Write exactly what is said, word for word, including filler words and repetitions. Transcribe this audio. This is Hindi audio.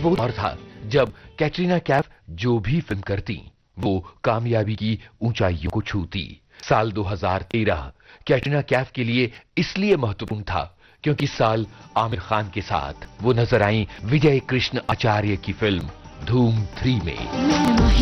वो दौर था जब कैटरीना कैफ जो भी फिल्म करती वो कामयाबी की ऊंचाइयों को छूती। साल दो हज़ार तेरह कैटरीना कैफ के लिए इसलिए महत्वपूर्ण था क्योंकि साल आमिर खान के साथ वो नजर आई विजय कृष्ण आचार्य की फिल्म धूम थ्री में।